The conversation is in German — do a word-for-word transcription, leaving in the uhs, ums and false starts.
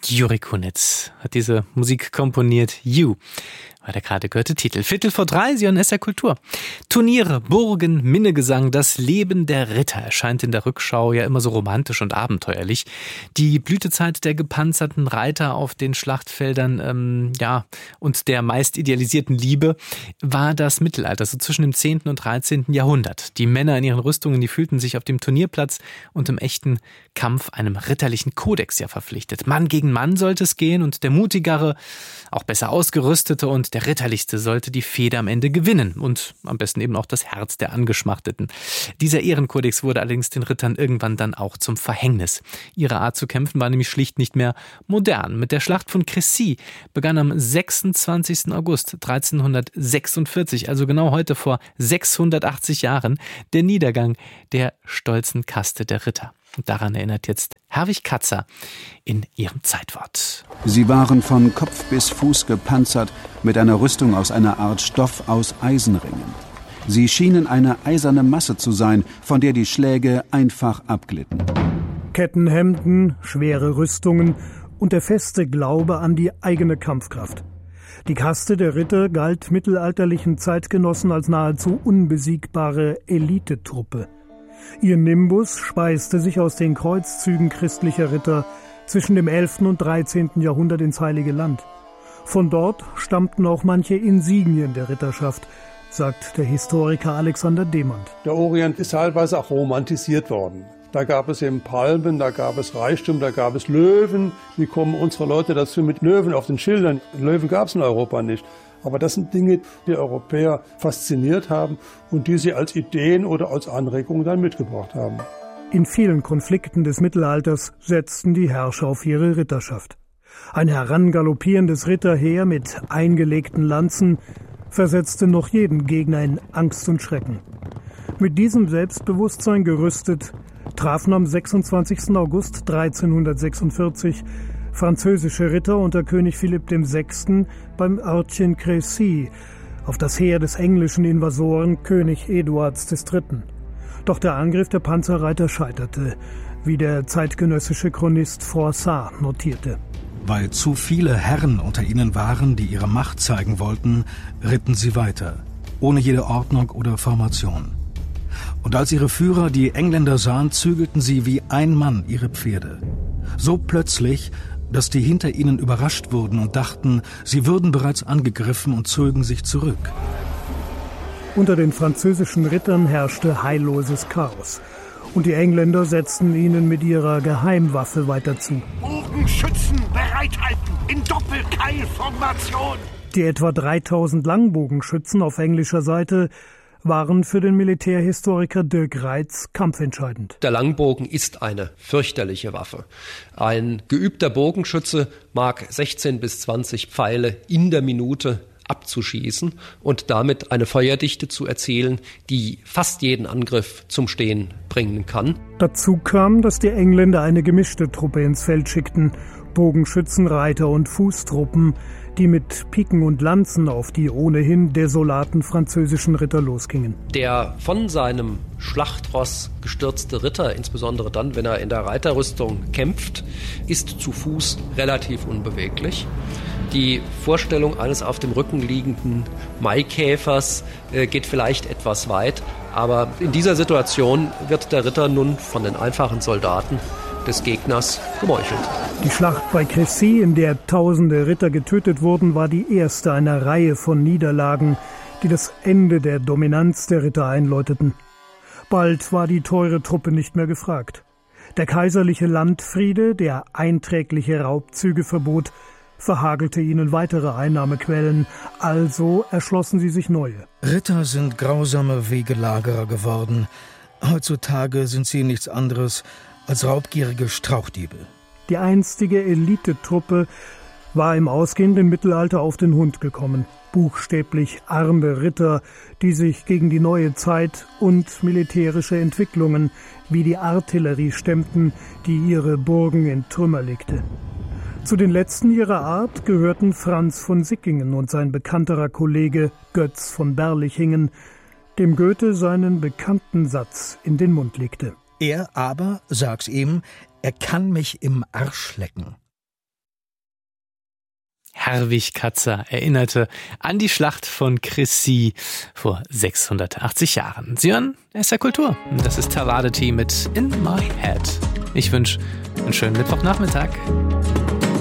Juri Kunitz hat diese Musik komponiert. You war der gerade gehörte Titel. Viertel vor drei, Sie hören S R Kultur. Turniere, Burgen, Minnegesang, das Leben der Ritter erscheint in der Rückschau ja immer so romantisch und abenteuerlich. Die Blütezeit der gepanzerten Reiter auf den Schlachtfeldern, ähm, ja, und der meist idealisierten Liebe war das Mittelalter, so zwischen dem zehnten und dreizehnten Jahrhundert. Die Männer in ihren Rüstungen, die fühlten sich auf dem Turnierplatz und im echten Kampf einem ritterlichen Kodex ja verpflichtet. Mann gegen Mann sollte es gehen und der mutigere, auch besser ausgerüstete und der ritterlichste sollte die Fehde am Ende gewinnen und am besten eben auch das Herz der Angeschmachteten. Dieser Ehrenkodex wurde allerdings den Rittern irgendwann dann auch zum Verhängnis. Ihre Art zu kämpfen war nämlich schlicht nicht mehr modern. Mit der Schlacht von Crécy begann am sechsundzwanzigsten August dreizehnhundertsechsundvierzig, also genau heute vor sechshundertachtzig Jahren, der Niedergang der stolzen Kaste der Ritter. Und daran erinnert jetzt Herwig Katzer in ihrem Zeitwort. Sie waren von Kopf bis Fuß gepanzert mit einer Rüstung aus einer Art Stoff aus Eisenringen. Sie schienen eine eiserne Masse zu sein, von der die Schläge einfach abglitten. Kettenhemden, schwere Rüstungen und der feste Glaube an die eigene Kampfkraft. Die Kaste der Ritter galt mittelalterlichen Zeitgenossen als nahezu unbesiegbare Elitetruppe. Ihr Nimbus speiste sich aus den Kreuzzügen christlicher Ritter zwischen dem elften und dreizehnten Jahrhundert ins Heilige Land. Von dort stammten auch manche Insignien der Ritterschaft, sagt der Historiker Alexander Demand. Der Orient ist teilweise auch romantisiert worden. Da gab es eben Palmen, da gab es Reichtum, da gab es Löwen. Wie kommen unsere Leute dazu mit Löwen auf den Schildern? Löwen gab es in Europa nicht. Aber das sind Dinge, die Europäer fasziniert haben und die sie als Ideen oder als Anregungen dann mitgebracht haben. In vielen Konflikten des Mittelalters setzten die Herrscher auf ihre Ritterschaft. Ein herangaloppierendes Ritterheer mit eingelegten Lanzen versetzte noch jeden Gegner in Angst und Schrecken. Mit diesem Selbstbewusstsein gerüstet trafen am sechsundzwanzigsten August dreizehnhundertsechsundvierzig französische Ritter unter König Philipp der Sechste. beim Örtchen Crécy auf das Heer des englischen Invasoren König Eduards des Dritten. Doch der Angriff der Panzerreiter scheiterte, wie der zeitgenössische Chronist Froissart notierte. Weil zu viele Herren unter ihnen waren, die ihre Macht zeigen wollten, ritten sie weiter, ohne jede Ordnung oder Formation. Und als ihre Führer die Engländer sahen, zügelten sie wie ein Mann ihre Pferde. So plötzlich, dass die hinter ihnen überrascht wurden und dachten, sie würden bereits angegriffen und zogen sich zurück. Unter den französischen Rittern herrschte heilloses Chaos. Und die Engländer setzten ihnen mit ihrer Geheimwaffe weiter zu. Bogenschützen bereithalten, in Doppelkeilformation! Die etwa dreitausend Langbogenschützen auf englischer Seite waren für den Militärhistoriker Dirk Reitz kampfentscheidend. Der Langbogen ist eine fürchterliche Waffe. Ein geübter Bogenschütze mag sechzehn bis zwanzig Pfeile in der Minute abzuschießen und damit eine Feuerdichte zu erzielen, die fast jeden Angriff zum Stehen bringen kann. Dazu kam, dass die Engländer eine gemischte Truppe ins Feld schickten, Bogenschützen, Reiter und Fußtruppen, die mit Piken und Lanzen auf die ohnehin desolaten französischen Ritter losgingen. Der von seinem Schlachtross gestürzte Ritter, insbesondere dann, wenn er in der Reiterrüstung kämpft, ist zu Fuß relativ unbeweglich. Die Vorstellung eines auf dem Rücken liegenden Maikäfers äh, geht vielleicht etwas weit, aber in dieser Situation wird der Ritter nun von den einfachen Soldaten des Gegners gemeuchelt. Die Schlacht bei Crécy, in der tausende Ritter getötet wurden, war die erste einer Reihe von Niederlagen, die das Ende der Dominanz der Ritter einläuteten. Bald war die teure Truppe nicht mehr gefragt. Der kaiserliche Landfriede, der einträgliche Raubzüge verbot, verhagelte ihnen weitere Einnahmequellen, also erschlossen sie sich neue. Ritter sind grausame Wegelagerer geworden. Heutzutage sind sie nichts anderes als raubgierige Strauchdiebe. Die einstige Elitetruppe war im ausgehenden Mittelalter auf den Hund gekommen. Buchstäblich arme Ritter, die sich gegen die neue Zeit und militärische Entwicklungen wie die Artillerie stemmten, die ihre Burgen in Trümmer legte. Zu den letzten ihrer Art gehörten Franz von Sickingen und sein bekannterer Kollege Götz von Berlichingen, dem Goethe seinen bekannten Satz in den Mund legte. Er aber, sag's ihm, er kann mich im Arsch lecken. Herwig Katzer erinnerte an die Schlacht von Crécy vor sechshundertachtzig Jahren. Sie hören S R Kultur. Das ist Tawade Tea mit In My Head. Ich wünsche einen schönen Mittwochnachmittag.